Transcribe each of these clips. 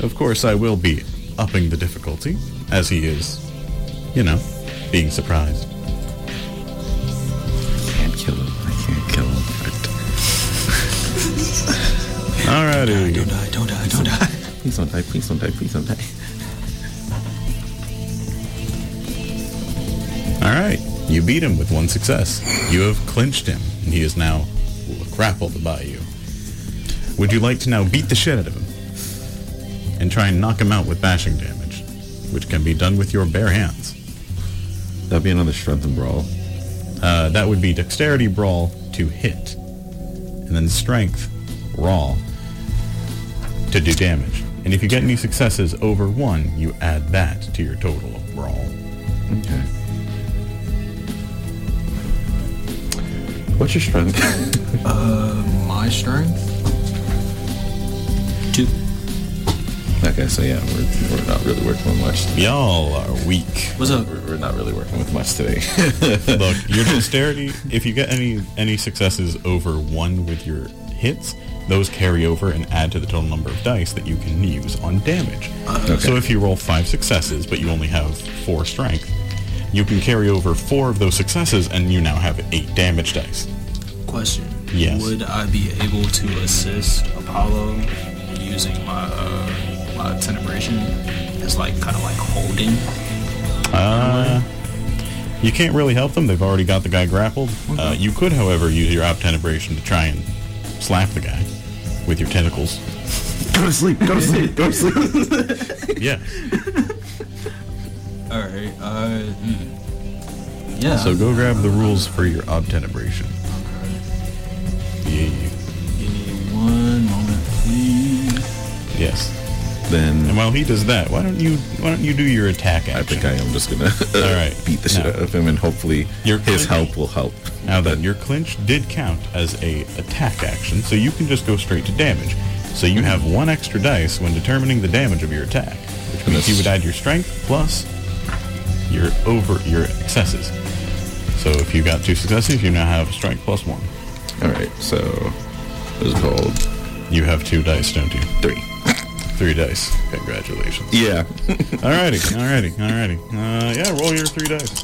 Of course, I will be upping the difficulty, as he is, being surprised. I can't kill him. Alrighty. Don't die. Please don't die. Alright, you beat him with one success. You have clinched him, and he is now grappled by you. Would you like to now beat the shit out of him? And try and knock him out with bashing damage, which can be done with your bare hands. That'd be another strength and brawl. That would be dexterity brawl to hit, and then strength raw to do damage. And if you get any successes over 1, you add that to your total of brawl. Okay. What's your strength? My strength? 2. Okay, so yeah, we're not really working with much. Y'all are weak. What's up? We're not really working with much today. Look, your dexterity, if you get any successes over 1 with your hits, those carry over and add to the total number of dice that you can use on damage. Okay. So if you roll 5 successes, but you only have 4 strength, you can carry over 4 of those successes, and you now have 8 damage dice. Question. Yes. Would I be able to assist Apollo using my Tenebration as kind of like holding? You can't really help them. They've already got the guy grappled. Okay. You could, however, use your Obtenebration to try and slap the guy with your tentacles. Go to sleep. Yeah. Alright, yeah. So go grab the rules for your Obtenebration. Okay. Yeah. Give me 1 moment, please. Yes. Then And while he does that, why don't you do your attack action? I think I am just gonna All right. beat the shit out of him, and hopefully Your his clinch- help will help. Now then, your clinch did count as a attack action, so you can just go straight to damage. So you have 1 extra dice when determining the damage of your attack, which means you would add your strength plus your excesses. So if you got 2 successes, you now have strength plus 1. All right, so what is it called? You have 2 dice, don't you? 3. 3 dice. Congratulations. Yeah. Alrighty. Yeah, roll your 3 dice.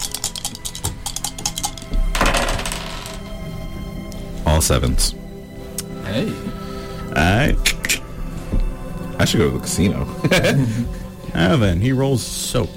All 7s. Hey. Alright. I should go to the casino. Now then, he rolls soak.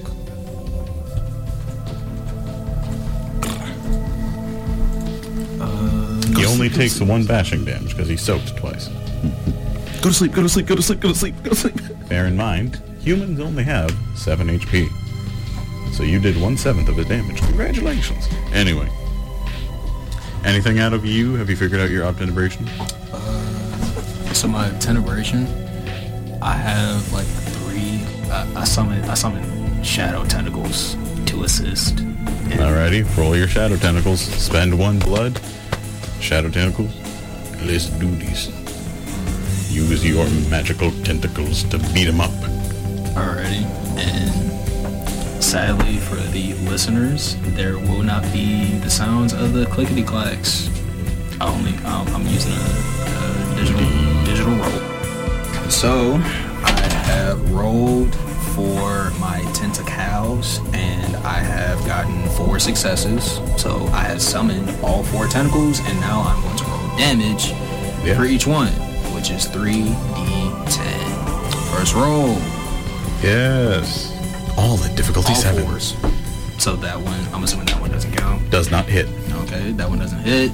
He only takes 1 bashing damage because he soaked twice. Go to sleep. Bear in mind, humans only have 7 HP. So you did 1/7 of his damage. Congratulations. Anyway. Anything out of you? Have you figured out your Obtenebration? So my Tenebration, I have 3. I summon Shadow Tentacles to assist. And Alrighty, roll your Shadow Tentacles. Spend 1 blood. Shadow Tentacles. Let's do this. Use your magical tentacles to beat him up. Alrighty. And sadly for the listeners, there will not be the sounds of the clickety clacks. I'm using a digital roll. So I have rolled for my tentacles, and I have gotten 4 successes. So I have summoned all 4 tentacles, and now I'm going to roll damage for each one, which is 3d10. First roll. Yes. All at difficulty All 7. 4s. So that one, I'm assuming that one doesn't count. Does not hit. Okay, that one doesn't hit.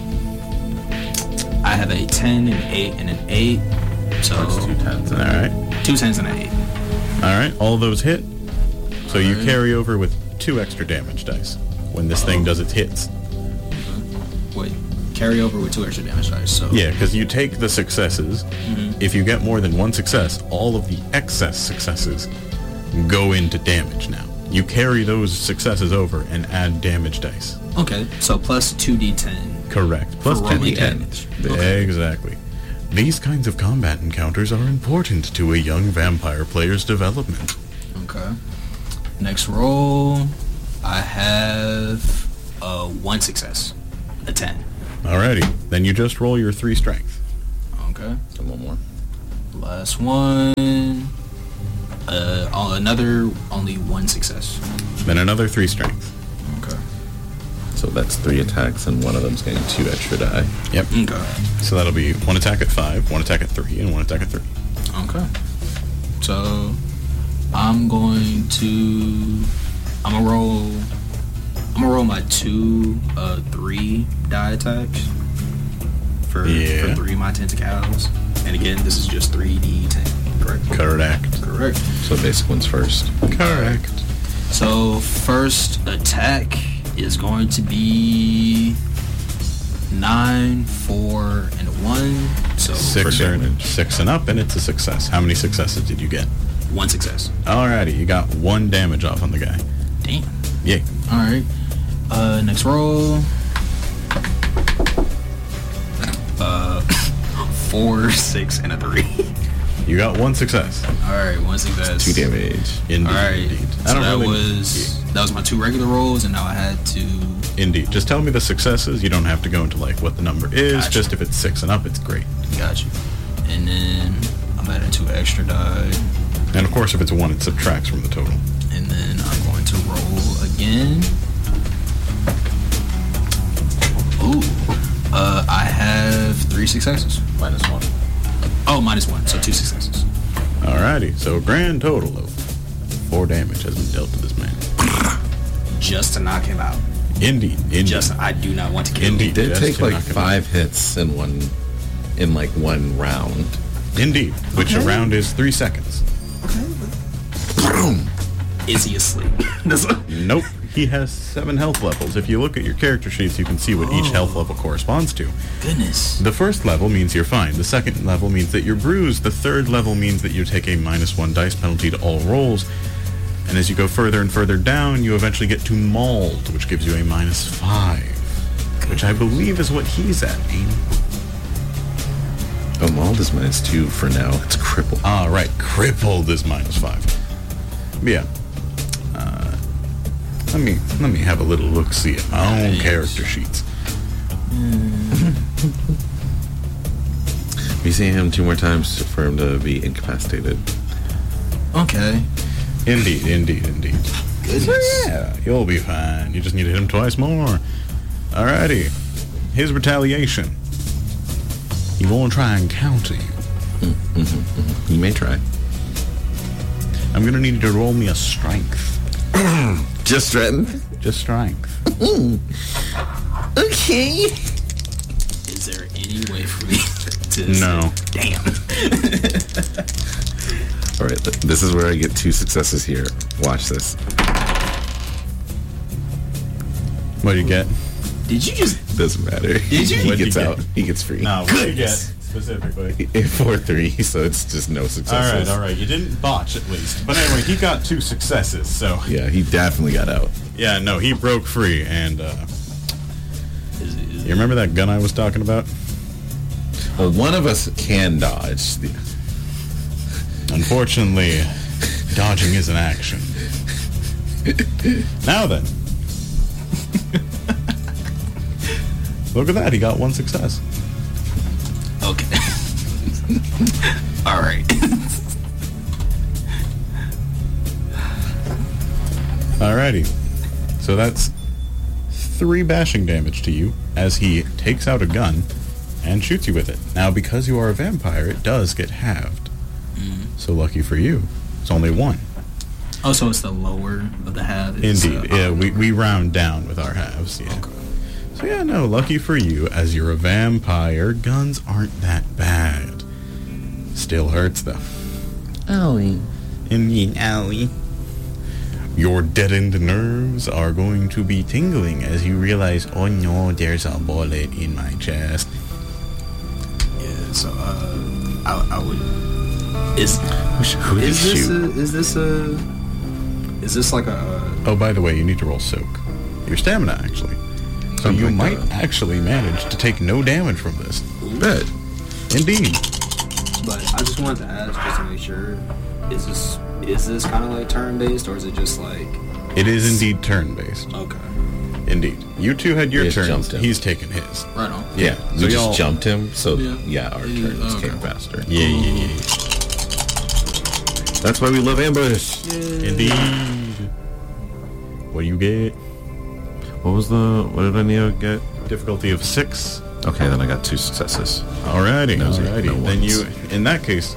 I have a 10, an 8, and an 8. So That's 2 10s. Alright. 2 10s and an 8. Alright, all those hit. So you carry over with 2 extra damage dice when this thing does its hits. Wait, carry over with 2 extra damage dice. So Yeah, because you take the successes. If you get more than 1 success, all of the excess successes go into damage now. You carry those successes over and add damage dice. Okay, so plus 2d10. Correct. Plus For 10 rolling damage. damage. Exactly. These kinds of combat encounters are important to a young vampire player's development. Okay. Next roll, I have 1 success, a 10. Alrighty, then you just roll your 3 strength. Okay. And 1 more. Last one. only one success. Then another 3 strength. Okay. So that's 3 attacks, and one of them's getting 2 extra die. Yep. Okay. So that'll be 1 attack at 5, 1 attack at 3, and 1 attack at 3. Okay. So I'm gonna roll my 2 3 die attacks for 3 of my tentacles. And again, this is just 3d10, correct? Correct. So basic one's first. Correct. So first attack is going to be 9, 4, and 1. So 6 and up, and it's a success. How many successes did you get? 1 success. Alrighty, you got 1 damage off on the guy. Damn. Yay. Alright. Next roll. 4, 6, and a 3. You got 1 success. Alright, 1 success. 2 damage. Indeed. Alright. Indeed. So that was my 2 regular rolls, and now I had to. Indeed. Just tell me the successes. You don't have to go into like what the number is. Gotcha. Just if it's 6 and up, it's great. Got you. And then I'm adding 2 extra die. And of course, if it's 1, it subtracts from the total. And then I'm going to roll again. Ooh. I have 3 successes. -1. Oh, -1. So 2 successes. Alrighty. So a grand total of 4 damage has been dealt to this man. Just to knock him out. Indeed. I do not want to kill him. Indeed. Did Just take to like knock him 5 hits in one round. Indeed. Which a round is 3 seconds. Is he asleep? Nope. He has 7 health levels. If you look at your character sheets, you can see what each health level corresponds to. Goodness. The first level means you're fine. The second level means that you're bruised. The third level means that you take a -1 dice penalty to all rolls. And as you go further and further down, you eventually get to mauled, which gives you a -5. Which I believe is what he's at, Aim. Oh, mauled is -2 for now. It's crippled. Ah, right. Crippled is -5. But yeah. Let me have a little look-see at my own character sheets. We see him 2 more times for him to be incapacitated. Okay. Indeed. Goodness. Yeah, you'll be fine. You just need to hit him twice more. Alrighty. His retaliation. He won't try and counter you. You may try. I'm gonna need you to roll me a strength. Just strength? Just strength. Okay. Is there any way for me to No. Damn. All right, this is where I get 2 successes here. Watch this. What do you get? Did you just Doesn't matter. Did you? He What'd you gets get? out. He gets free. No, what do you get specifically? 4-3, so it's just no successes. Alright. You didn't botch at least. But anyway, he got 2 successes, so... Yeah, he definitely got out. Yeah, no, he broke free, and, you remember that gun I was talking about? Well, one of us can dodge. Unfortunately, dodging is an action. Now then. Look at that, he got 1 success. Okay. All right. Alrighty. So that's 3 bashing damage to you as he takes out a gun and shoots you with it. Now, because you are a vampire, it does get halved. So lucky for you, it's only 1. Oh, so it's the lower of the half. Indeed. Yeah, we round down with our halves. Yeah. Okay. So yeah, no, lucky for you, as you're a vampire, guns aren't that bad. Still hurts though. Owie. Indeed, owie. Your deadened nerves are going to be tingling as you realize, oh no, there's a bullet in my chest. Yeah. So I would. Who did he shoot? Is this like a? Oh, by the way, you need to roll soak. Your stamina, actually. So you might actually manage to take no damage from this. Bet. Indeed. But I just wanted to ask, just to make sure, is this kind of like turn based, or is it just like? It is indeed turn-based. Okay. Indeed. You two had your We just turns. jumped him. He's taken his. Right on. Yeah, So we y'all- just jumped him, so Yeah. our Yeah, turns okay. came faster. Yeah. That's why we love ambush. Indeed. What do you get? What did I need to get? Difficulty of 6. Okay, then I got 2 successes. Alrighty. No Then ones. you, in that case,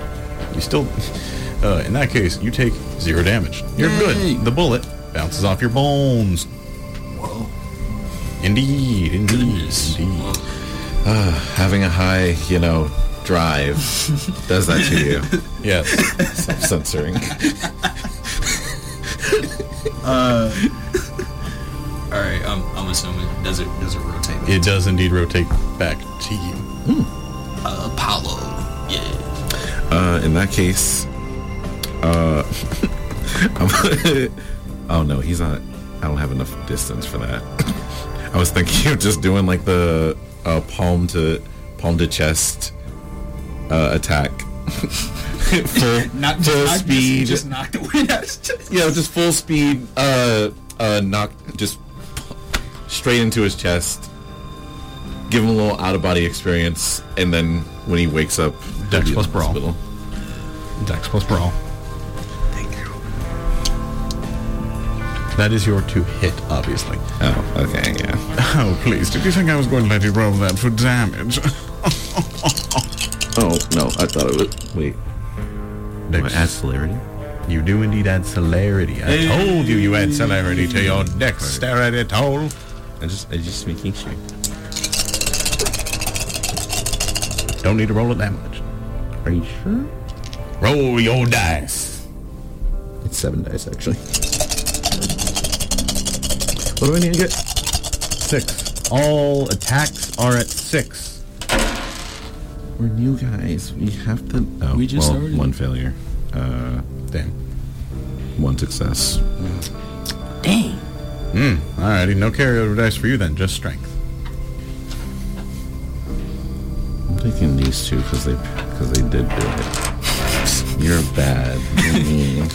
you take 0 damage. You're Yay. good. The bullet bounces off your bones. Whoa. Indeed. Goodness. Having a high, drive does that to you. Yes. Self-censoring. All right. I'm assuming does it rotate? It does indeed rotate back to you. Apollo. Yeah. In that case, oh no, he's not. I don't have enough distance for that. I was thinking of just doing like the palm to chest attack. full speed. Just knock the wind out. Yeah, just full speed. Knock just straight into his chest. Give him a little out of body experience, and then when he wakes up, Dex he'll be plus in the brawl. hospital. Dex plus brawl. Thank you. That is your to hit, obviously. Oh, okay, yeah. Oh, please. Did you think I was going to let you roll that for damage? Oh no, I thought it was. Wait, do I add celerity? You do indeed add celerity. I told you add celerity to your dexterity toll. I just making sure. Don't need to roll it that much. Are you sure? Roll your dice. It's 7 dice actually. What do I need to get? 6. All attacks are at 6. We're new guys. We have to. Oh, We just started. 1 failure. Damn. 1 success. Dang. Alrighty, no carryover dice for you then, just strength. I'm taking these 2 because they did do it. You're bad. You're mean.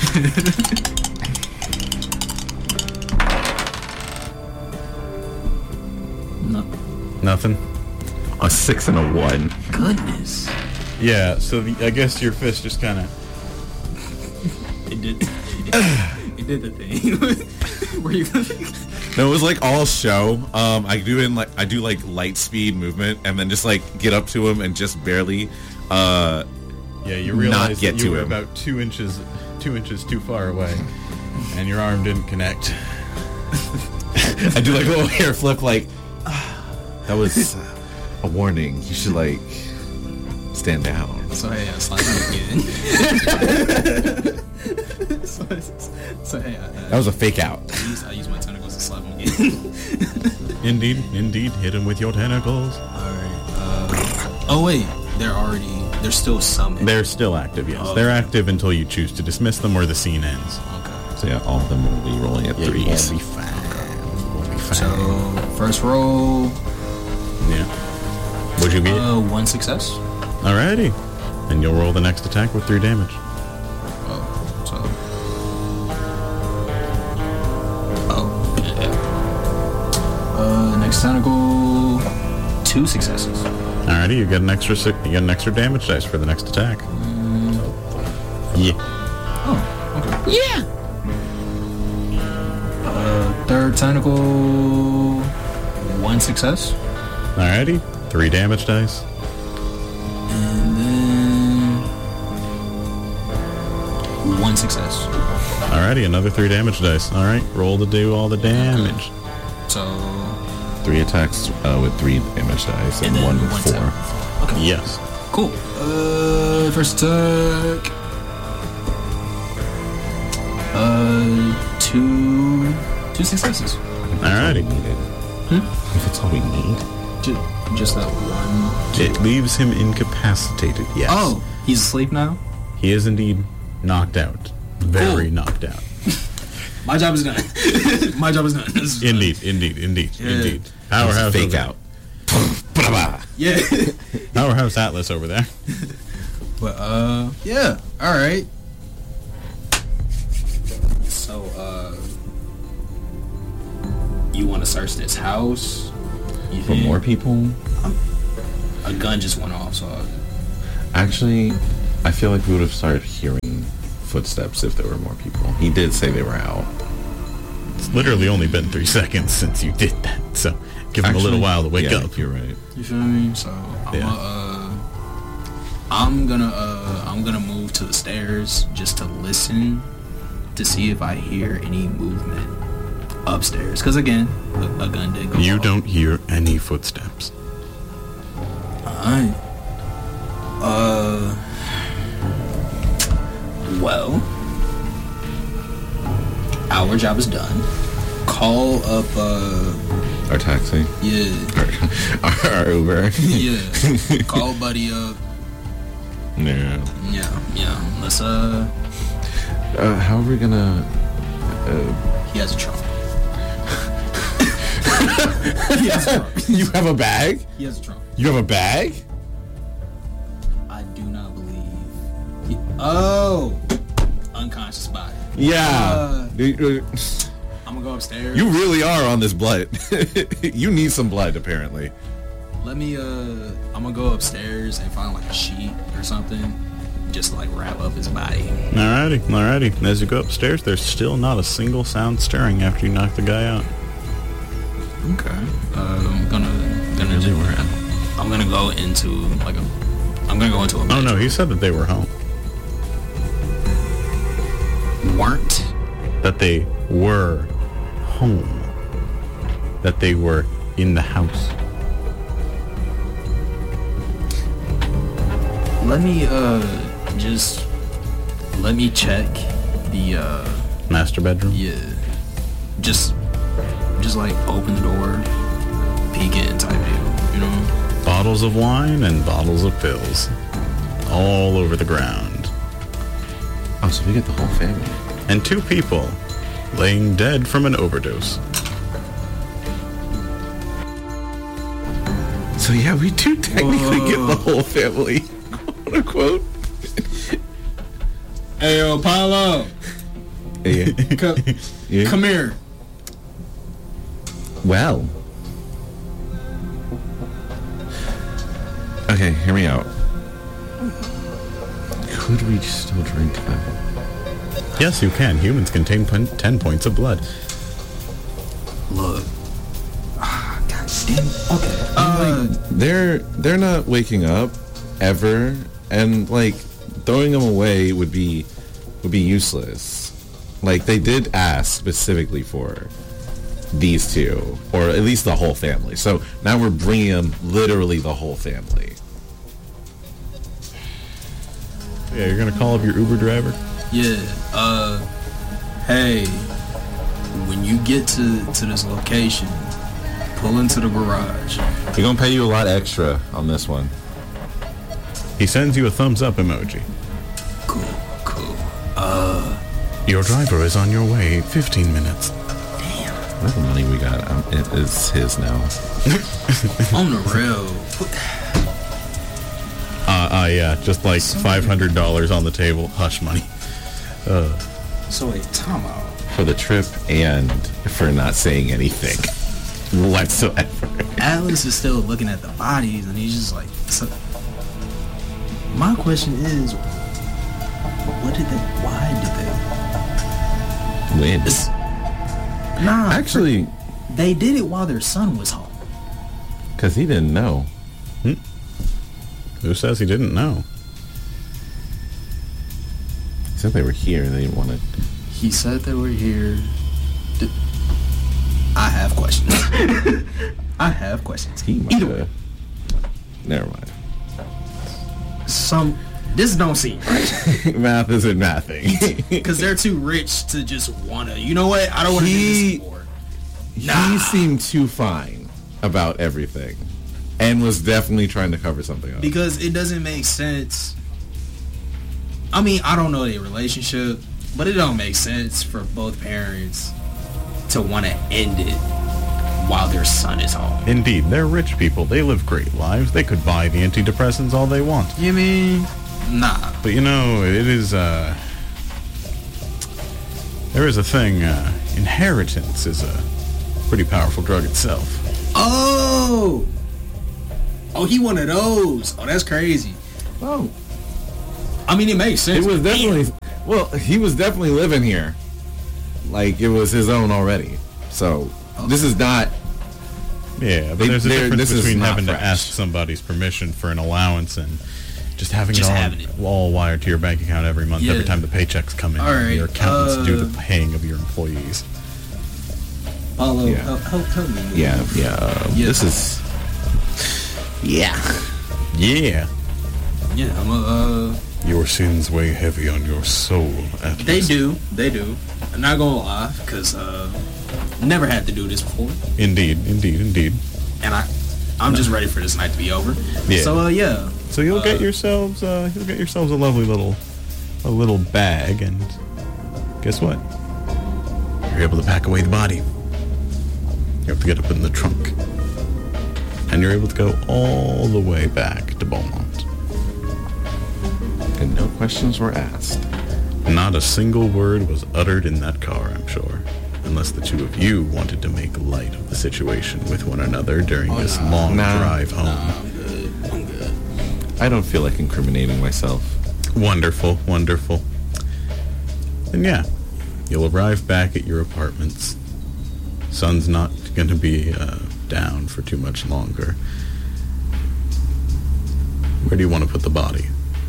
No. Nothing? A 6 and a 1. Goodness. Yeah, so I guess your fist just kind of... It did. It did the thing. Were you gonna? No, it was like all show. I do light speed movement and then just like get up to him and just barely Yeah, you realize get that you to were him. about 2 inches too far away, and your arm didn't connect. I do like a little hair flip like that was a warning. You should like stand down. So hey, I slapped him again. so hey, That was a fake out. I use my tentacles to slap him again. Indeed, hit him with your tentacles. Alright, oh wait, they're still summoned. They're still active, yes. Oh, They're okay. active until you choose to dismiss them or the scene ends. Okay. So yeah, all of them will be rolling at 3s. We'll be fine. We'll be fine. So first roll, Yeah. What'd you get? 1 success. Alrighty. And you'll roll the next attack with 3 damage. Next tentacle, 2 successes. Alrighty, you get an extra damage dice for the next attack. Yeah. Oh, okay. Yeah. Third tentacle, 1 success. Alrighty, 3 damage dice. And then 1 success. Alrighty, another 3 damage dice. Alright, roll to do all the damage. So 3 attacks with 3 damage dice and then 1 with 4. tap. Okay. Yes. Cool. First attack. 2 successes. Alrighty. If it's all we need. Just that one. It leaves him incapacitated, yes. Oh, he's asleep now? He is indeed knocked out. Very knocked out. My job is done. My job is done. This is done. Indeed. That was a Powerhouse fake over- out. Yeah. Powerhouse Atlas over there. But yeah. All right. So you want to search this house? For more people? A gun just went off, so Actually, I feel like we would have started hearing footsteps if there were more people. He did say they were out. It's literally only been 3 seconds since you did that, so give him a little while to wake up. You're right. You feel me? So I'm gonna move to the stairs just to listen to see if I hear any movement upstairs. Because again, a gun did go You off. don't hear any footsteps. Alright. Well, our job is done. Call up, Our taxi. yeah, Our Uber. yeah. Call buddy up. Yeah. Yeah. Let's, How are we gonna... he has a trunk. He has a trunk. You have a bag? He has a trunk. You have a bag? I do not believe. Unconscious body. Yeah. I'm gonna go upstairs. You really are on this blood. You need some blood, apparently. Let me. I'm gonna go upstairs and find like a sheet or something, just to, like wrap up his body. Alrighty. As you go upstairs, there's still not a single sound stirring after you knock the guy out. Okay. I'm gonna go into like a. I'm gonna go into a. Oh no, he said that they were home. Weren't. That they were home. That they were in the house. Let me let me check the Master bedroom? yeah. Just like open the door, peek in type deal, you know? Bottles of wine and bottles of pills. All over the ground. Oh, so we get the whole family. And 2 people laying dead from an overdose. So yeah, we do technically get the whole family. Quote unquote. Hey, yo, Paulo. Yeah. Yeah. Come here. Well. Okay, hear me out. Could we still drink them? Yes, you can. Humans contain 10 points of blood. Look. God damn. Okay. They're not waking up ever, and like throwing them away would be useless. Like they did ask specifically for these 2, or at least the whole family. So now we're bringing them literally the whole family. Yeah, you're gonna call up your Uber driver? Yeah. Hey, when you get to this location, pull into the garage. We're gonna pay you a lot extra on this one. He sends you a thumbs up emoji. Cool. Your driver is on your way. 15 minutes. All the money we got, it is his now. On the real. Yeah, just like $500 on the table. Hush money. So wait, time out. For the trip and for not saying anything whatsoever. Alice is still looking at the bodies, and he's just like. So, my question is, why did they? When? Nah, Actually, they did it while their son was home. because he didn't know. Who says he didn't know? He said they were here and they didn't want to. He said they were here. I have questions. I have questions. He might Either way, have. Never mind. this don't seem right. Math isn't mathing. Because they're too rich to just wanna. You know what? I don't want to do this anymore. He seemed too fine about everything, and was definitely trying to cover something up. Because it doesn't make sense. I mean, I don't know their relationship, but it don't make sense for both parents to want to end it while their son is home. Indeed, they're rich people. They live great lives. They could buy the antidepressants all they want. You mean? Nah. But you know, it is, there is a thing, inheritance is a pretty powerful drug itself. Oh, he one of those. Oh, that's crazy. Oh, I mean, it makes sense. it was definitely. Well, he was definitely living here. Like, it was his own already. So, this is not... Yeah, but there's a difference this is between not having fresh. to ask somebody's permission for an allowance and just having Just it all, having it. all wired to your bank account every month, Yeah. every time the paychecks come in. All right, Your accountants do the paying of your employees. Paulo, Yeah. help me. Yeah. Yeah. This is... Yeah. Yeah. Yeah, I'm Your sins weigh heavy on your soul, Atlas. They do. I'm not gonna lie, because never had to do this before, Indeed. and I'm just ready for this night to be over. Yeah. So yeah. So you'll get yourselves a lovely little bag, and guess what? You're able to pack away the body. You have to get it put in the trunk, and you're able to go all the way back to Beaumont. And no questions were asked. Not a single word was uttered in that car, I'm sure, unless the two of you wanted to make light of the situation with one another during this long Nah. drive home. I'm good. I don't feel like incriminating myself. Wonderful. And yeah, you'll arrive back at your apartments. Sun's not going to be down for too much longer. Where do you want to put the body?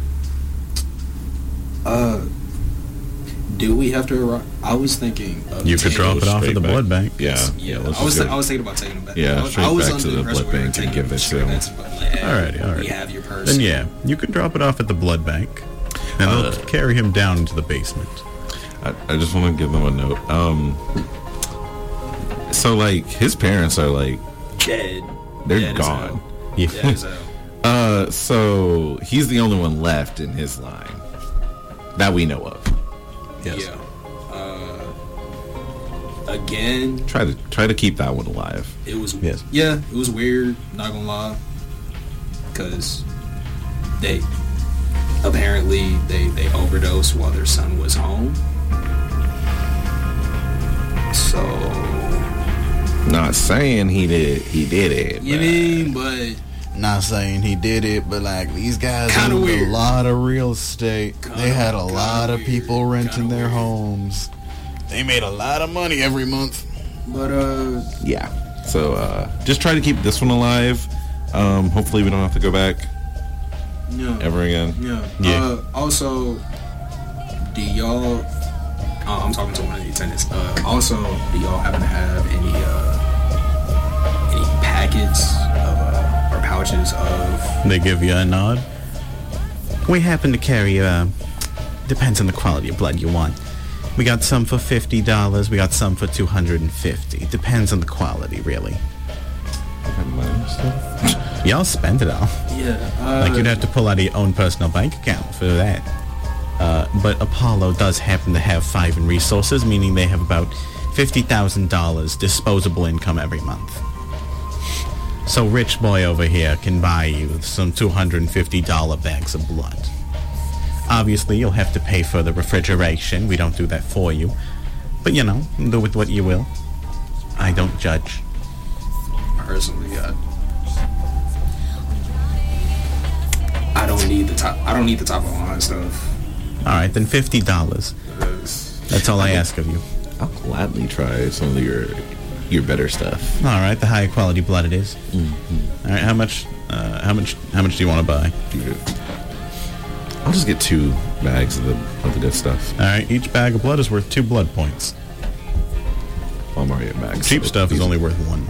Do we have to arrive? I was thinking of You could drop it off at straight the back. blood bank. Yeah. I was thinking about taking it back. Yeah, I was straight back under to the impression blood we were bank and taking give it straight to back him. but like, hey, Alright. We have your purse. Then yeah, you could drop it off at the blood bank, and they'll carry him down into the basement. I just want to give them a note. So, like, his parents are, like, Dead. they're Dead as gone. hell. Yeah. Dead as hell. So he's the only one left in his line that we know of. Yes. Yeah. Again, Try to keep that one alive. it was Yes. yeah, it was weird, not gonna lie. Cause they apparently they overdosed while their son was home. So Not saying he did it. you but- mean, but Not saying he did it, but like these guys Kinda owned weird. a lot of real estate. They had a Kinda lot of weird. people renting Kinda their weird. homes. They made a lot of money every month. but Yeah. So just try to keep this one alive. Hopefully we don't have to go back yeah. ever again. Yeah. Yeah. Also, do y'all? I'm talking to one of the attendants. Also, do y'all happen to have any packets of or pouches of? They give you a nod. We happen to carry, depends on the quality of blood you want. We got some for $50, we got some for $250. Depends on the quality, really. Y'all spend it all. Yeah. Like you'd have to pull out of your own personal bank account for that. But Apollo does happen to have 5 in resources, meaning they have about $50,000 disposable income every month. So Rich Boy over here can buy you some $250 bags of blood. Obviously, you'll have to pay for the refrigeration. We don't do that for you. But, you know, do with what you will. I don't judge. Personally, I don't need the top. I don't need the top of the line stuff. All right, then $50. Because That's all I ask of you. I'll gladly try some of your better stuff. All right, the higher quality blood it is. All right, how much do you want to buy? I'll just get 2 bags of the good stuff. All right, each bag of blood is worth 2 blood points. I'm already at max. Cheap so stuff is easy. only worth 1.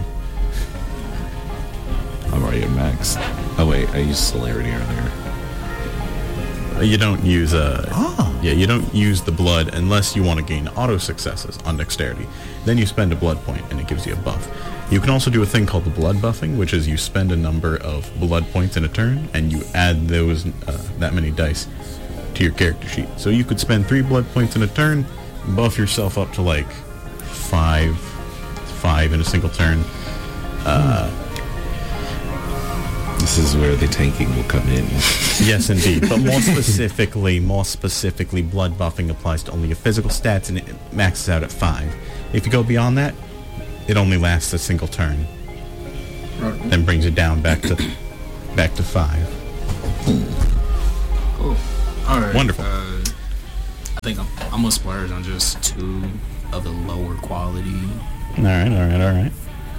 I'm already at max. Oh wait, I used celerity earlier. You don't use you don't use the blood unless you want to gain auto successes on dexterity. Then you spend a blood point and it gives you a buff. You can also do a thing called the blood buffing, which is you spend a number of blood points in a turn and you add those that many dice to your character sheet. So you could spend 3 blood points in a turn, buff yourself up to like 5 in a single turn. This is where the tanking will come in. Yes, indeed. But more specifically, blood buffing applies to only your physical stats, and it maxes out at 5. If you go beyond that, it only lasts a single turn, then brings it down back to 5. All right. Wonderful. think I'm gonna splurge on just 2 of the lower quality. All right.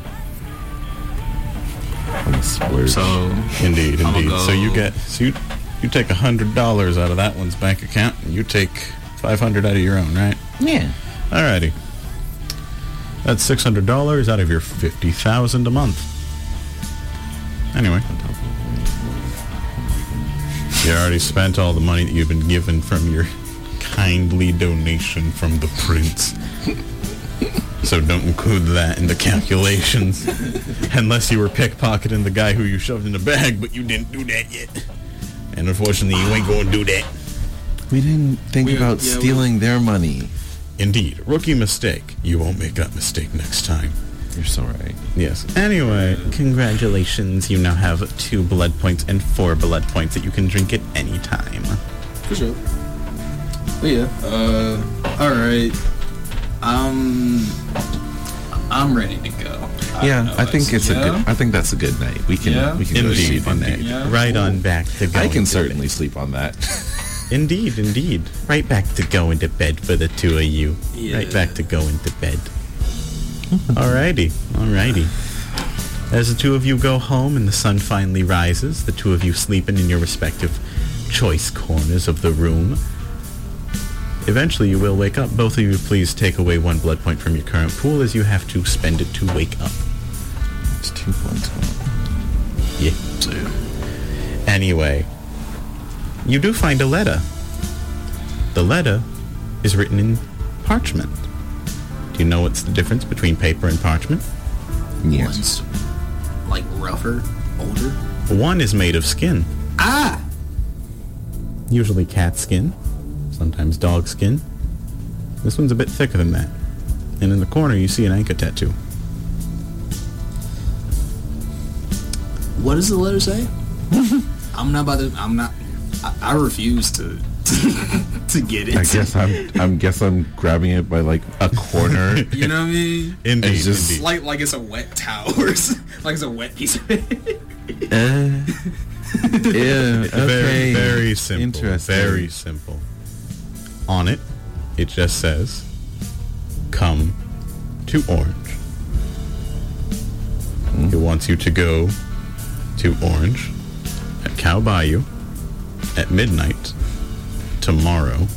I'm splurge. So Indeed. I'ma go- So you take $100 out of that one's bank account, and you take $500 out of your own, right? yeah. Alrighty. That's $600 out of your $50,000 a month. Anyway. You already spent all the money that you've been given from your kindly donation from the prince. So don't include that in the calculations. Unless you were pickpocketing the guy who you shoved in the bag, but you didn't do that yet. And unfortunately, you ain't going to do that. We didn't think about stealing their money. Indeed. Rookie mistake. You won't make that mistake next time. You're so right. Yes. Anyway, congratulations. You now have 2 blood points and 4 blood points that you can drink at any time. for sure. But yeah. All right. I'm ready to go. Yeah, I think it's a good. I think that's a good night. We can go Indeed, sleep on that. indeed. Yeah. Right on back to going I can to certainly bed. sleep on that. Indeed. Right back to going to bed for the 2 of you. Yeah. Right back to going to bed. Alrighty. As the 2 of you go home and the sun finally rises, the 2 of you sleeping in your respective choice corners of the room. Eventually you will wake up. Both of you please take away 1 blood point from your current pool as you have to spend it to wake up. It's 2 points. Yeah. So, Anyway, you do find a letter. The letter is written in parchment. Do you know what's the difference between paper and parchment? Yes. one's like rougher, older. One is made of skin, Ah! usually cat skin, sometimes dog skin. This one's a bit thicker than that. And in the corner you see an anchor tattoo. What does the letter say? I refuse to to get it. I guess I'm grabbing it by like a corner. You know what I mean? Indeed, It's just- indeed. Like it's a wet towel or like it's a wet piece of it. Yeah. Very, Okay. very simple. Interesting. Very simple. On it, it just says, "Come to Orange." It wants you to go to Orange at Cow Bayou at midnight tomorrow.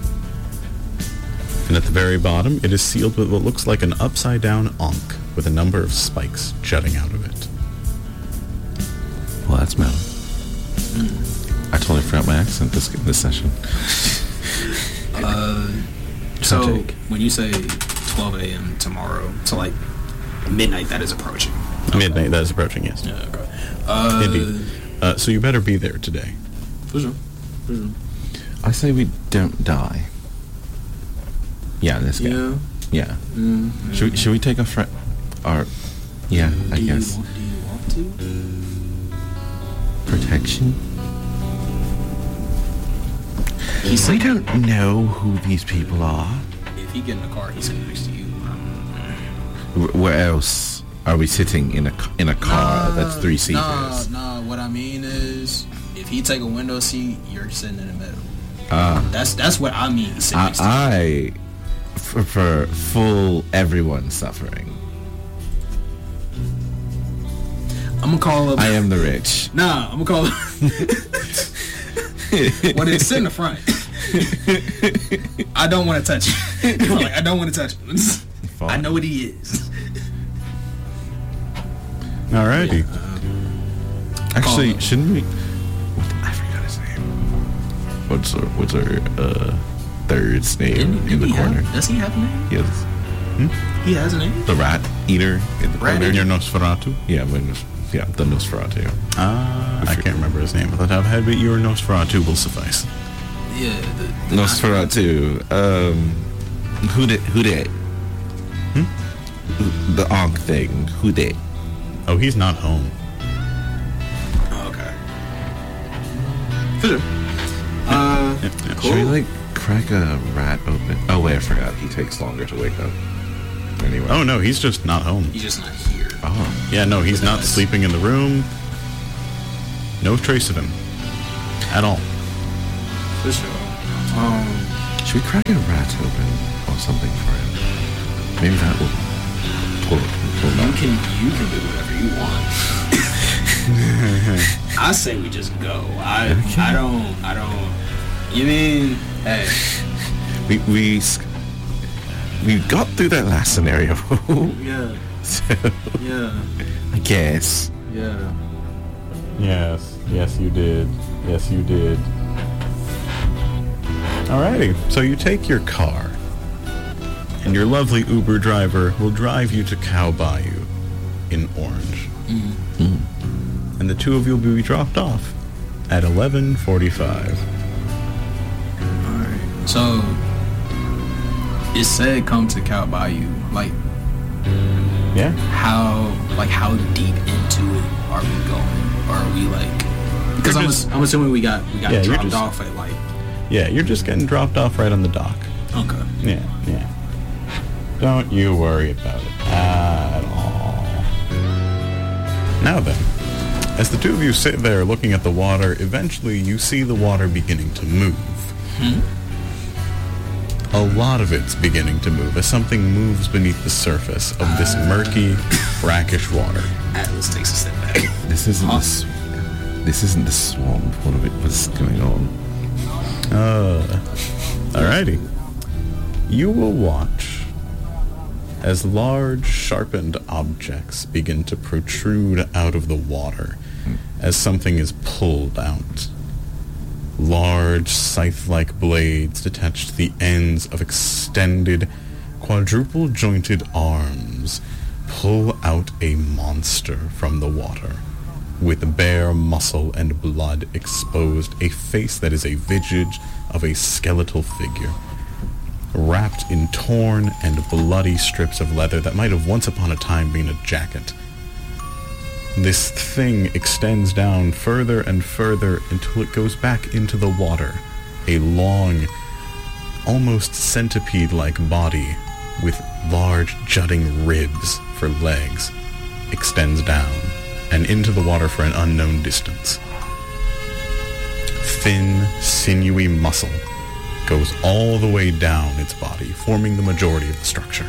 And at the very bottom, it is sealed with what looks like an upside-down ankh with a number of spikes jutting out of it. Well, that's metal. I totally forgot my accent this session. So take. when you say 12 a.m. tomorrow, so like midnight, that is approaching. Midnight, that is approaching, yes. Yeah, okay. Indeed. So you better be there today. For sure. I say we don't die. Yeah, this guy. Yeah. Yeah. Should we take a friend? Or yeah, I guess Do you want to? protection. He's We don't know who these people are. If he get in the car, he's sitting next to you. Where else are we sitting in a car that's 3 seaters? Nah. What I mean is, if he take a window seat, you're sitting in the middle. That's what I mean. Sitting next to you. I for full everyone suffering. I'm gonna call up. I am the rich. Nah, I'm gonna call up. Well, then sit in the front. I don't want to touch him. Like, I don't want to touch him. I know what he is. Alrighty. Actually, Call- shouldn't we? I forgot his name. What's our third's name in the corner? Does he have a name? Yes, He has a name. the rat eater in the Rat corner. You're Nosferatu? Yeah, the Nosferatu. I can't remember his name off the top of my head, but your Nosferatu will suffice. Yeah. Nosferatu. Who did? The Ankh thing. Who did? Oh, he's not home. Okay. For sure. Should we like crack a rat open? Oh wait, I forgot. He takes longer to wake up. Anyway. Oh, no, he's just not home. He's just not here. Oh. Yeah, no, he's not sleeping in the room. No trace of him. At all. For sure. Should we crack a rat open or something for him? Maybe that will pull You can do whatever you want. I say we just go. I don't. You mean, hey. We got through that last scenario. Yeah. So, Yeah. I guess. Yeah. Yes, you did. Yes, you did. Alrighty, so you take your car, and your lovely Uber driver will drive you to Cow Bayou in Orange. And the two of you will be dropped off at 11:45. Alright. So, it said come to Cow Bayou. Like, Yeah? how deep into it are we going? Or are we like... Because I'm assuming we got Yeah, you're dropped just- off at like... Yeah, you're just getting dropped off right on the dock. Okay. Yeah. Don't you worry about it at all. Now then, as the two of you sit there looking at the water, eventually you see the water beginning to move. A lot of it's beginning to move as something moves beneath the surface of this murky, brackish water. Atlas takes a step back. This isn't the swamp. What's going on? Alrighty. You will watch as large, sharpened objects begin to protrude out of the water as something is pulled out. Large, scythe-like blades attached to the ends of extended, quadruple-jointed arms pull out a monster from the water, with bare muscle and blood exposed, a face that is a visage of a skeletal figure, wrapped in torn and bloody strips of leather that might have once upon a time been a jacket. This thing extends down further and further until it goes back into the water, a long, almost centipede-like body with large jutting ribs for legs extends down and into the water for an unknown distance. Thin, sinewy muscle goes all the way down its body, forming the majority of the structure.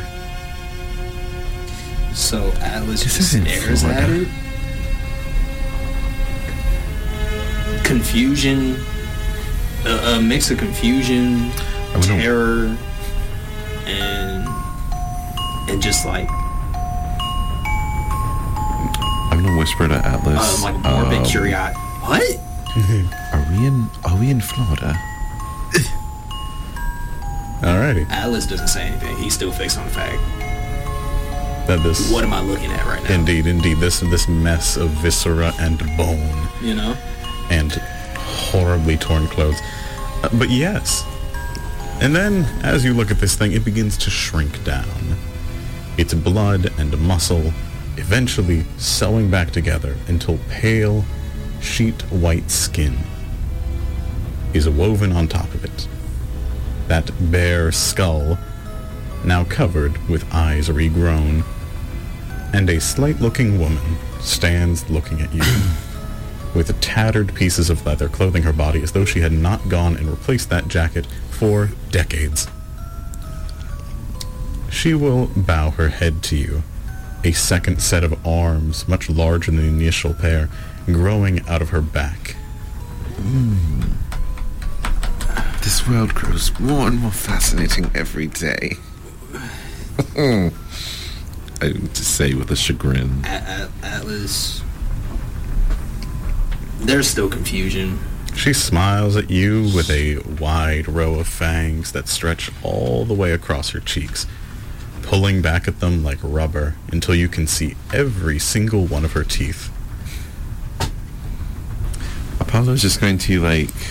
So Atlas This just isn't stares at Florida. it. Confusion, a mix of confusion, don't- terror, and just like I'm gonna whisper to Atlas. like morbid curiosity. What? Are we in Florida? Alrighty. Atlas doesn't say anything. He's still fixed on the fact. That this... What am I looking at right now? Indeed. This mess of viscera and bone You know? and horribly torn clothes. But yes. And then, as you look at this thing, it begins to shrink down. Its blood and muscle eventually sewing back together until pale, sheet-white skin is woven on top of it. That bare skull, now covered with eyes regrown, and a slight-looking woman stands looking at you with tattered pieces of leather clothing her body as though she had not gone and replaced that jacket for decades. She will bow her head to you, a second set of arms, much larger than the initial pair, growing out of her back. This world grows more and more fascinating every day. I would just say with a chagrin. Atlas. There's still confusion. She smiles at you with a wide row of fangs that stretch all the way across her cheeks, pulling back at them like rubber until you can see every single one of her teeth. Apollo's just going to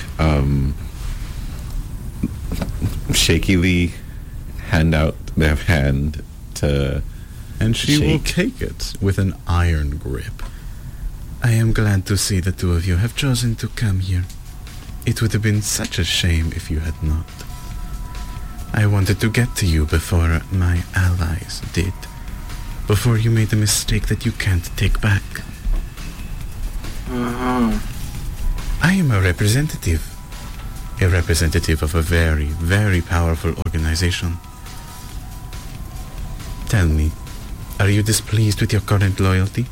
shakily hand out their hand to And she will shake. take it with an iron grip. I am glad to see the two of you have chosen to come here. It would have been such a shame if you had not. I wanted to get to you before my allies did. Before you made a mistake that you can't take back. I am a representative. a representative of a very, very powerful organization. Tell me, are you displeased with your current loyalty?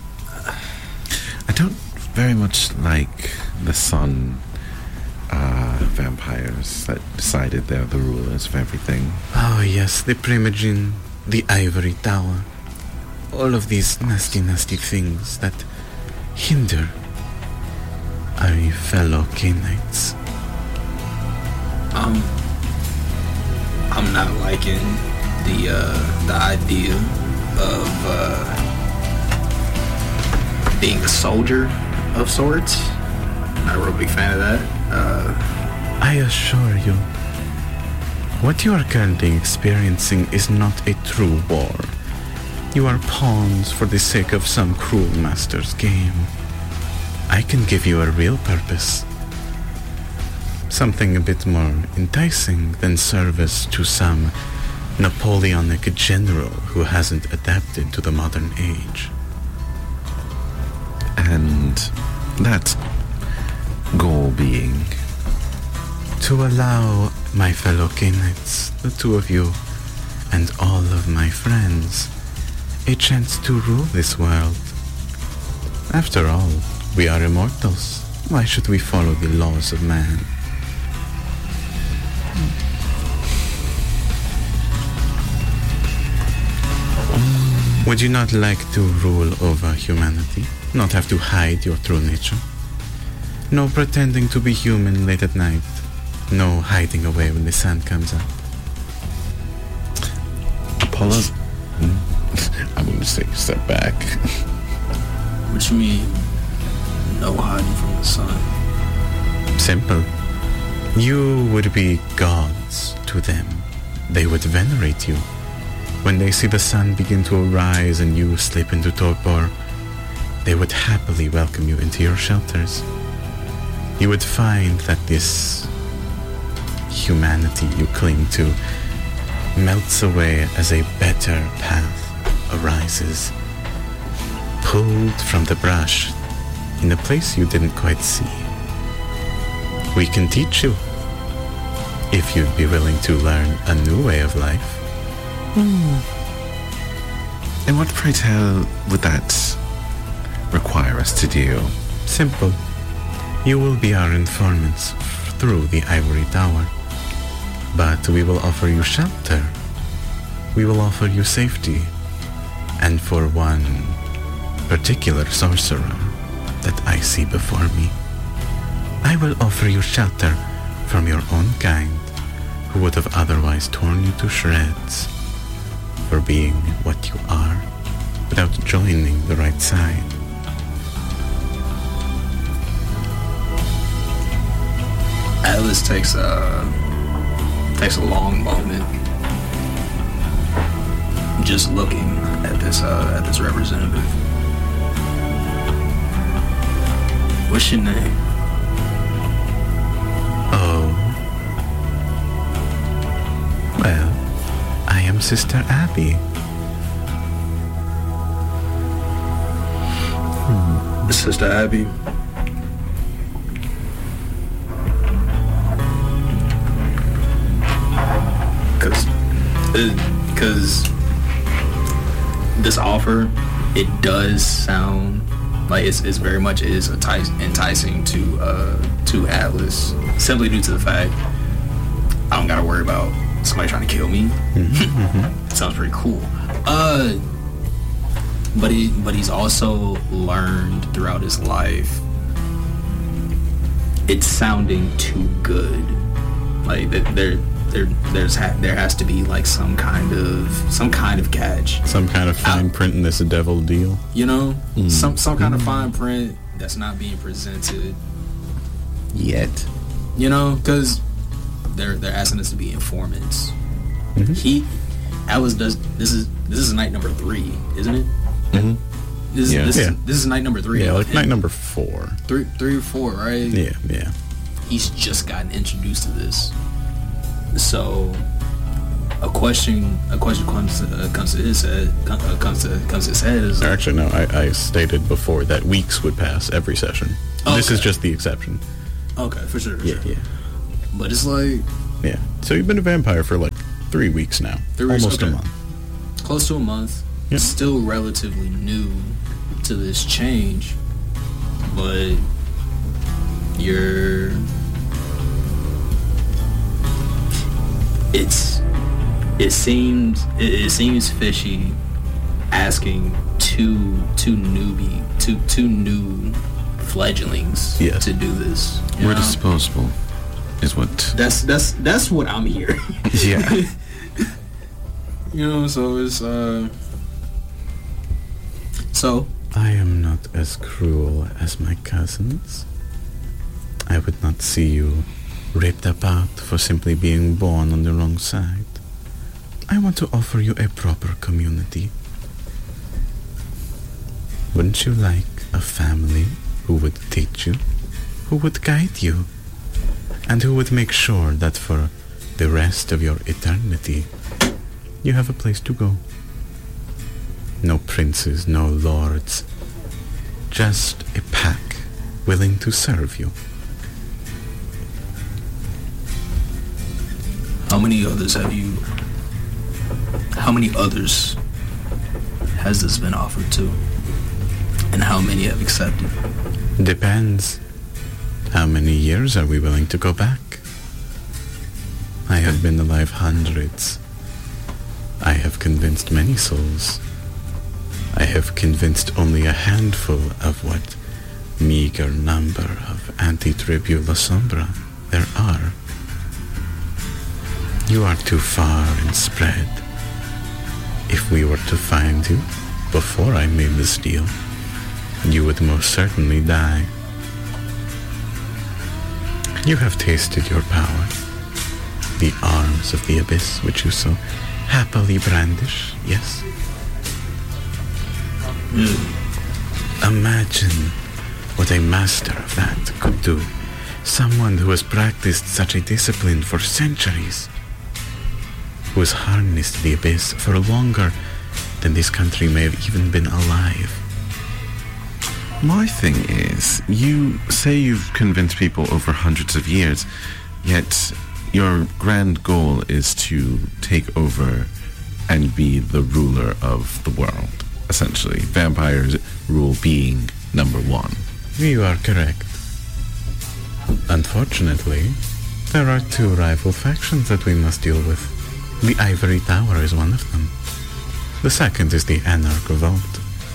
I don't very much like the sun vampires that decided they're the rulers of everything. Oh yes, the Primogen, the Ivory Tower. All of these nasty, nasty things that hinder our fellow Canaanites. I'm not liking the idea of being a soldier of sorts. Not a real big fan of that. I assure you, what you are currently experiencing is not a true war. You are pawns for the sake of some cruel master's game. I can give you a real purpose. Something a bit more enticing than service to some Napoleonic general who hasn't adapted to the modern age. And that goal being? To allow my fellow Canaanites, the two of you, and all of my friends, a chance to rule this world. After all, we are immortals. Why should we follow the laws of man? Would you not like to rule over humanity? Not have to hide your true nature? No pretending to be human late at night. No hiding away when the sun comes up. Apollo's... I'm going to say step back. What you mean, no hiding from the sun? Simple. You would be gods to them. They would venerate you. When they see the sun begin to arise and you slip into torpor, they would happily welcome you into your shelters. You would find that this humanity you cling to melts away as a better path arises, pulled from the brush in a place you didn't quite see. We can teach you, if you'd be willing to learn a new way of life. And what, pray tell, would that require us to do? Simple. You will be our informants through the Ivory Tower. But we will offer you shelter. We will offer you safety. And for one particular sorcerer that I see before me, I will offer you shelter from your own kind, who would have otherwise torn you to shreds for being what you are without joining the right side. Atlas takes a long moment just looking at this representative. What's your name? Oh. Well, I am Sister Abby. Sister Abby. Because this offer, it does sound like it's very much is enticing to Atlas, simply due to the fact I don't gotta worry about somebody trying to kill me. It sounds pretty cool. But he's also learned throughout his life it's sounding too good. Like there has to be like some kind of catch, some kind of fine print in this devil deal. You know, some kind of fine print that's not being presented Yet. You know, because they're asking us to be informants. Atlas does. This is night number 3, isn't it? This is night number 3. Yeah, like night number 4. 3 or 4, right? Yeah. He's just gotten introduced to this. So a question comes to his head. Comes to his head is actually no. I stated before that weeks would pass every session. Okay. This is just the exception. Okay, for sure. Yeah. But it's like Yeah. So you've been a vampire for like 3 weeks now. 3 weeks, Almost okay. a month. close to a month. Yeah. Still relatively new to this change, but it seems fishy asking two new fledglings Yes. to do this. you We're know? disposable, is what. That's what I'm hearing. Yeah. You know, so it's so I am not as cruel as my cousins. I would not see you ripped apart for simply being born on the wrong side. I want to offer you a proper community. Wouldn't you like a family who would teach you, who would guide you, and who would make sure that for the rest of your eternity, you have a place to go? No princes, no lords, just a pack willing to serve you. how many others has this been offered to? And how many have accepted? Depends. How many years are we willing to go back? I have been alive hundreds. I have convinced many souls. I have convinced only a handful of what meager number of anti-tribu La Sombra there are. You are too far and spread. If we were to find you before I made this deal, you would most certainly die. You have tasted your power, the arms of the abyss which you so happily brandish, yes? Imagine what a master of that could do. Someone who has practiced such a discipline for centuries, who has harnessed the abyss for longer than this country may have even been alive. My thing is, you say you've convinced people over hundreds of years, yet your grand goal is to take over and be the ruler of the world, essentially. Vampires rule being number one. You are correct. Unfortunately, there are two rival factions that we must deal with. The Ivory Tower is one of them. The second is the Anarch Revolt.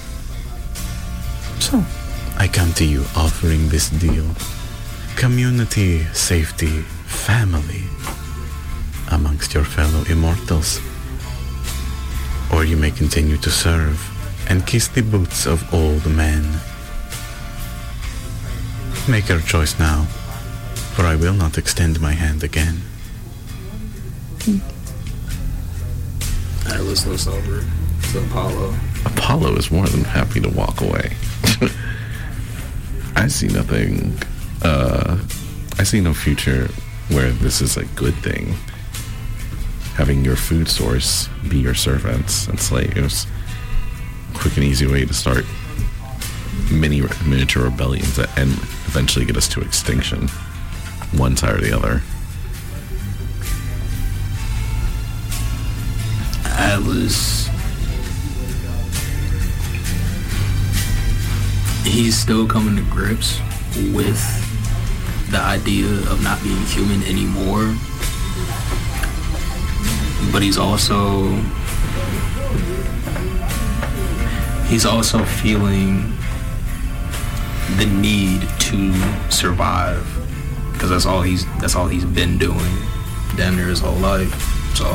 So, I come to you offering this deal. Community, safety, family amongst your fellow immortals. Or you may continue to serve and kiss the boots of old men. Make your choice now, for I will not extend my hand again. Atlas looks over to Apollo. Apollo is more than happy to walk away. I see nothing. I see no future where this is a good thing. Having your food source be your servants and slaves. Quick and easy way to start miniature rebellions that end eventually get us to extinction. One side or the other. Atlas, he's still coming to grips with the idea of not being human anymore, but he's also feeling the need to survive, because that's all he's been doing damn near his whole life. So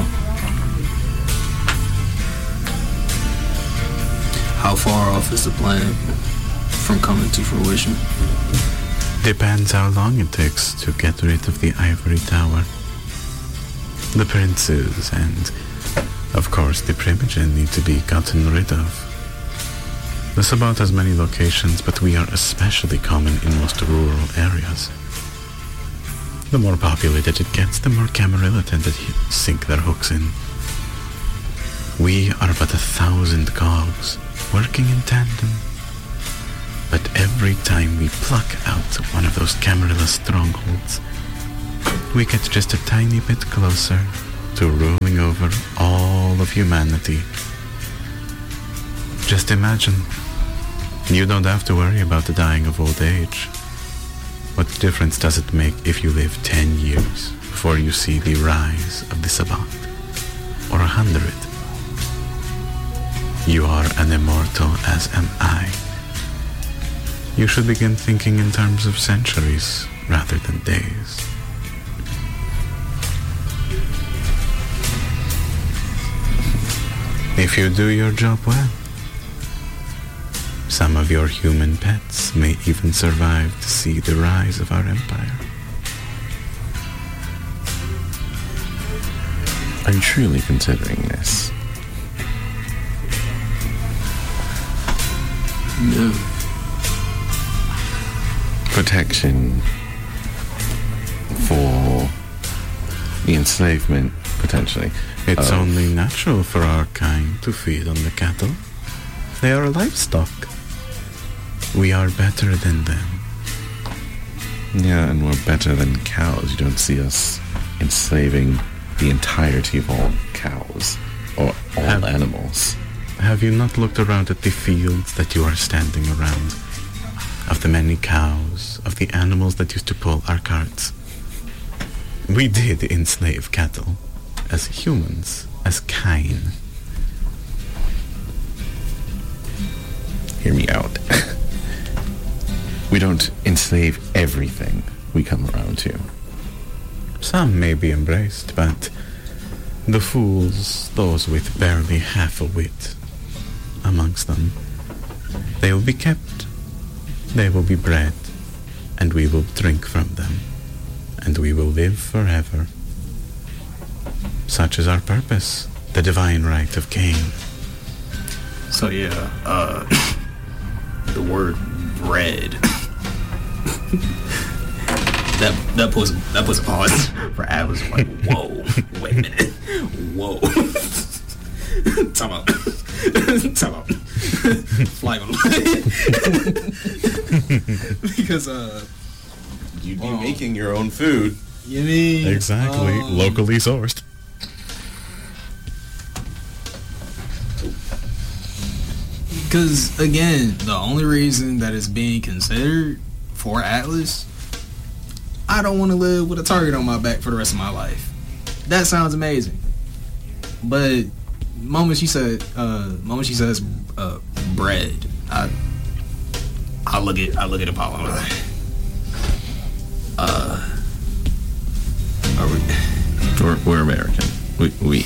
how far off is the plan from coming to fruition? Depends how long it takes to get rid of the Ivory Tower. The princes and, of course, the Primogen need to be gotten rid of. There's about as many locations, but we are especially common in most rural areas. The more populated it gets, the more Camarilla tend to sink their hooks in. We are but 1,000 cogs, working in tandem. But every time we pluck out one of those Camarilla strongholds, we get just a tiny bit closer to ruling over all of humanity. Just imagine, you don't have to worry about the dying of old age. What difference does it make if you live 10 years before you see the rise of the Sabbath? Or 100? You are an immortal, as am I. You should begin thinking in terms of centuries rather than days. If you do your job well, some of your human pets may even survive to see the rise of our empire. Are you truly considering this? No. Protection for the enslavement, potentially. It's only natural for our kind to feed on the cattle. They are livestock. We are better than them. Yeah, and we're better than cows. You don't see us enslaving the entirety of all cows or all animals. Have you not looked around at the fields that you are standing around? Of the many cows, of the animals that used to pull our carts? We did enslave cattle, as humans, as kine. Hear me out. We don't enslave everything we come around to. Some may be embraced, but the fools, those with barely half a wit amongst them, they will be kept, they will be bred, and we will drink from them, and we will live forever. Such is our purpose, the divine right of Cain. So yeah, the word bread. that puts a pause for Atlas. Like, whoa, wait a minute, whoa. Time out. Fly on. Because You'd be making your own food. you mean Exactly, locally sourced. Because, again, the only reason that it's being considered for Atlas, I don't want to live with a target on my back for the rest of my life. That sounds amazing. But moment she says bread, I look at Apollo. We're American. We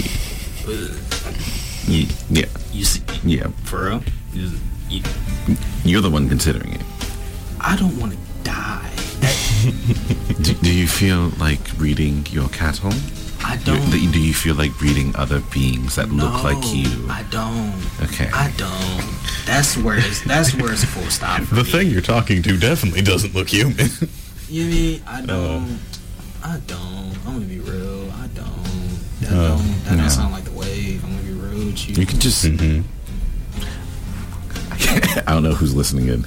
yeah. You see, Yeah. for real? You're the one considering it. I don't want to die. Do you feel like breeding your cattle? I don't. Do you feel like breeding other beings that look like you? I don't. Okay. I don't. That's where it's a full stop for The me. thing you're talking to definitely doesn't look human. You mean I don't. I'm gonna be real. I don't. That don't sound like the wave. I'm gonna be real with you. You can just. I don't know who's listening in.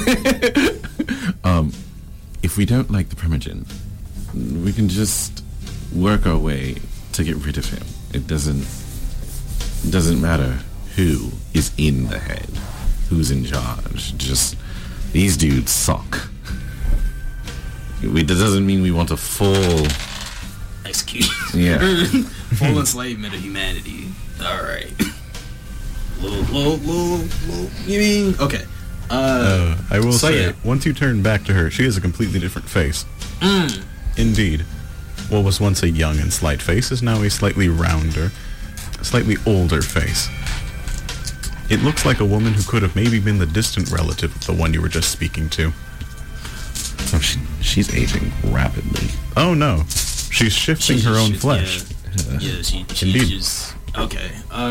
If we don't like the Primogen, we can just work our way to get rid of him. It doesn't matter who is in the head, who's in charge. Just these dudes suck. That doesn't mean we want a full execution. Yeah. Full enslavement of humanity. All right. Little. You mean okay? I will So, say, yeah. once you turn back to her, she has a completely different face. Indeed. What was once a young and slight face is now a slightly rounder, slightly older face. It looks like a woman who could have maybe been the distant relative of the one you were just speaking to. Oh, she's aging rapidly. Oh no, she's shifting her own flesh. Yeah, she Indeed. just okay.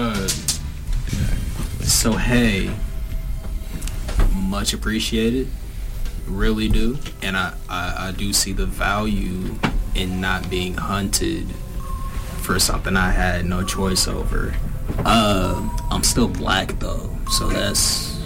So hey, much appreciated, really do, and I do see the value in not being hunted for something I had no choice over. I'm still black though, so that's,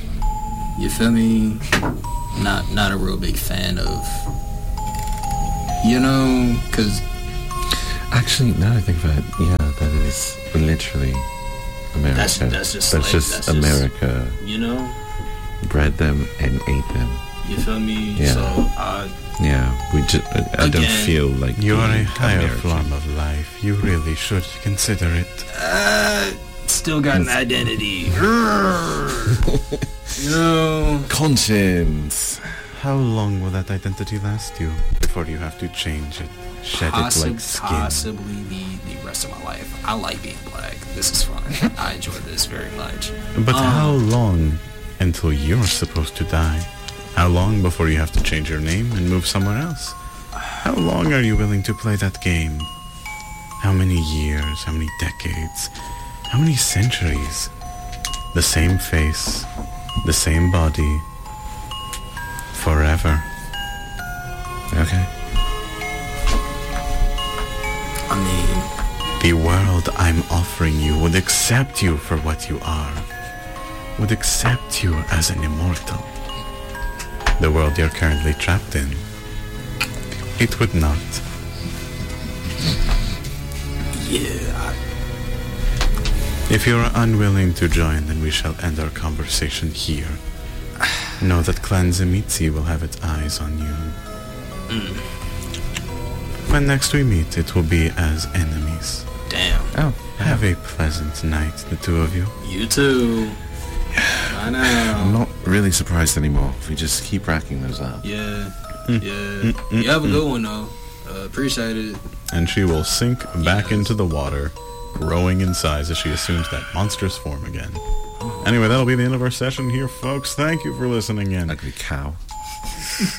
you feel me? Not a real big fan of You know, because Actually, now I think about it, yeah, that is literally America. That's just America. You know, bred them and ate them. you feel me? Yeah. So Yeah, I don't Again, feel like You are a being higher American. form of life. You really should consider it. still got an identity. You know, Conscience. How long will that identity last you before you have to change it? Shed it like skin. possibly the rest of my life. I like being black. This is fun. I enjoy this very much. But how long until you're supposed to die? How long before you have to change your name and move somewhere else? How long are you willing to play that game? How many years? How many decades? How many centuries? The same face, the same body, forever. Okay. I mean, The world I'm offering you would accept you for what you are, would accept you as an immortal. The world you're currently trapped in, it would not. yeah. If you are unwilling to join, then we shall end our conversation here. Know that Clan Zemitzi will have its eyes on you. When next we meet, it will be as enemies. Damn. Oh. Have a pleasant night, the two of you. You too. I I'm know. not really surprised anymore. If we just keep racking those up. Yeah. Yeah. You have a good one though. Appreciate it. And she will sink back Yes. into the water, growing in size as she assumes that monstrous form again. Anyway, that'll be the end of our session here, folks. Thank you for listening in. Ugly cow.